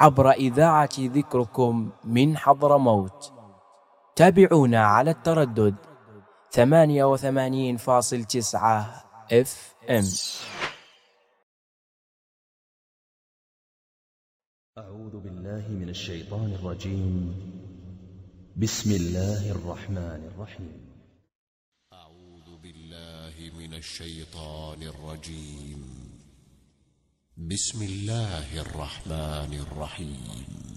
عبر إذاعة ذكركم من حضرموت. تابعونا على التردد 88.9 FM. أعوذ بالله من الشيطان الرجيم. بسم الله الرحمن الرحيم. أعوذ بالله من الشيطان الرجيم. بسم الله الرحمن الرحيم.